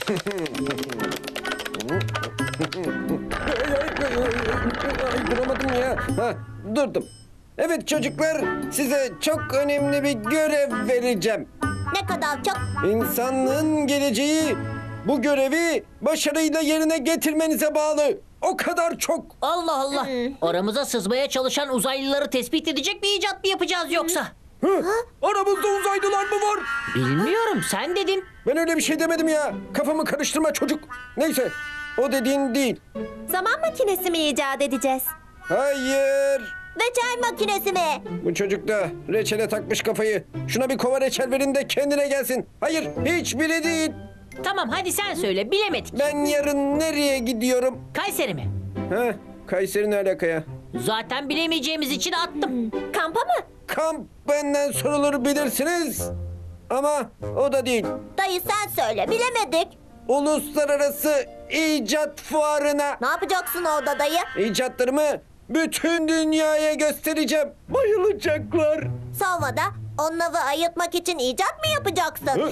Ay, duramadım ya. Ha, durdum. Evet çocuklar, size çok önemli bir görev vereceğim. Ne kadar çok? İnsanlığın geleceği bu görevi başarıyla yerine getirmenize bağlı. O kadar çok. Allah Allah. Aramıza sızmaya çalışan uzaylıları tespit edecek bir icat mı yapacağız yoksa? Aramızda uzaylılar mı var? Bilmiyorum, sen dedin. Ben öyle bir şey demedim ya. Kafamı karıştırma çocuk. Neyse, o dediğin değil. Zaman makinesi mi icat edeceğiz? Hayır. Reçel makinesi mi? Bu çocuk da reçele takmış kafayı. Şuna bir kova reçel verin de kendine gelsin. Hayır, hiçbiri değil. Tamam, hadi sen söyle, bilemedik. Ben yarın nereye gidiyorum? Kayseri mi? Ha, Kayseri ne alaka ya? Zaten bilemeyeceğimiz için attım. Kampa mı? Kamp benden sorulur bilirsiniz. Ama o da değil. Dayı sen söyle, bilemedik. Uluslararası İcat Fuarı'na Ne yapacaksın orada dayı? icatlarımı bütün dünyaya göstereceğim. Bayılacaklar. Sonra da onları ayırtmak için icat mı yapacaksın?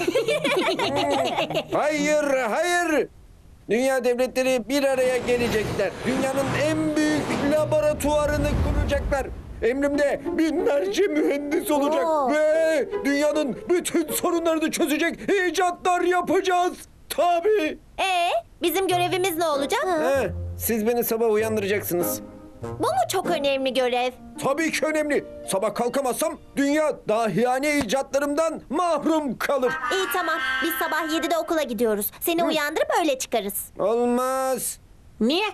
Hayır, hayır. Dünya devletleri bir araya gelecekler. Dünyanın en büyük laboratuvarını kuracaklar. Emrimde binlerce mühendis olacak. Oo. Ve dünyanın bütün sorunlarını çözecek icatlar yapacağız. Tabii. Bizim görevimiz ne olacak? He, siz beni sabah uyandıracaksınız. Bu mu çok önemli görev? Tabii ki önemli. Sabah kalkamazsam dünya dahiyane icatlarımdan mahrum kalır. İyi tamam, biz sabah 7'de okula gidiyoruz. Seni uyandırıp öyle çıkarız. Olmaz. Niye?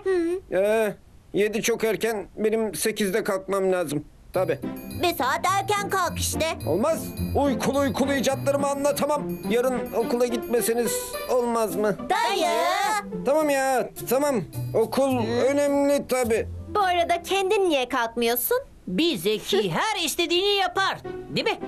7 çok erken. Benim 8'de kalkmam lazım. Tabii. Bir saat erken kalk işte. Olmaz. Uykulu icatlarımı anlatamam. Yarın okula gitmeseniz olmaz mı? Dayı! Tamam ya, tamam. Okul önemli tabii. Bu arada kendin niye kalkmıyorsun? Bir zeki her istediğini yapar. Değil mi?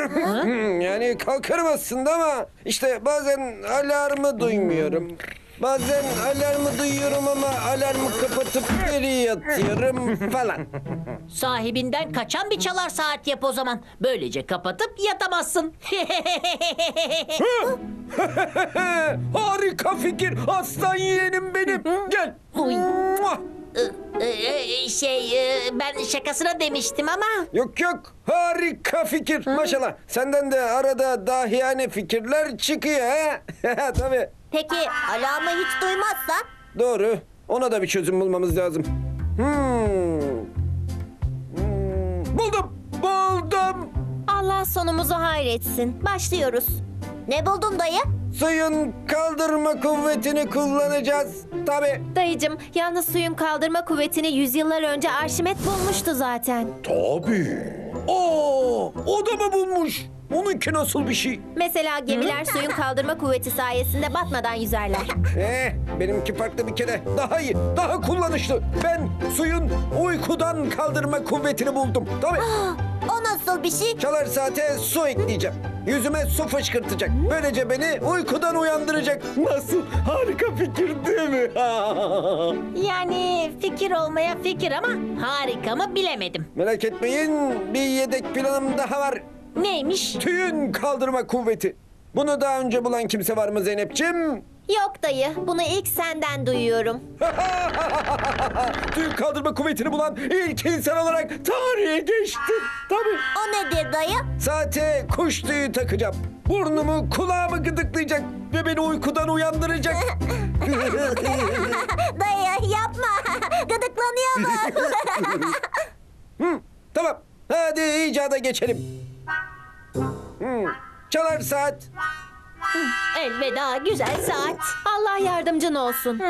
Yani kalkarım aslında ama işte bazen alarmı duymuyorum. Bazen alarmı duyuyorum ama alarmı kapatıp geri yatıyorum falan. Sahibinden kaçan bir çalar saat yap o zaman. Böylece kapatıp yatamazsın. Harika fikir. Aslan yeğenim benim. Gel. Oy. Muah! Ben şakasına demiştim ama. Yok yok. Harika fikir. Maşallah. Senden de arada dahiyane fikirler çıkıyor ha. Tabii. Peki alarmı hiç duymazsan? Doğru. Ona da bir çözüm bulmamız lazım. Buldum. Buldum. Allah sonumuzu hayretsin. Başlıyoruz. Ne buldun dayı? Suyun kaldırma kuvvetini kullanacağız. Tabii. Dayıcım, yalnız suyun kaldırma kuvvetini yüzyıllar önce Arşimet bulmuştu zaten. Tabii. O da mı bulmuş? Onunki nasıl bir şey? Mesela gemiler suyun kaldırma kuvveti sayesinde batmadan yüzerler. Benimki farklı bir kere. Daha iyi, daha kullanışlı. Ben suyun uykudan kaldırma kuvvetini buldum. Tabii. O nasıl bir şey? Çalar saate su ekleyeceğim. Yüzüme su fışkırtacak. Böylece beni uykudan uyandıracak. Nasıl? Harika fikir değil mi? Yani fikir olmaya fikir ama harika mı bilemedim. Merak etmeyin. Bir yedek planım daha var. Neymiş? Tüyün kaldırma kuvveti. Bunu daha önce bulan kimse var mı Zeynep'ciğim? Yok dayı, bunu ilk senden duyuyorum. Tüyün kaldırma kuvvetini bulan ilk insan olarak tarihe geçtim. Tabii. O nedir dayı? Saate kuş tüyü takacağım. Burnumu kulağımı gıdıklayacak ve beni uykudan uyandıracak. Dayı yapma. Gıdıklanıyor mu? Tamam. Hadi icada geçelim. Çalar saat. Elveda güzel saat. Allah yardımcın olsun.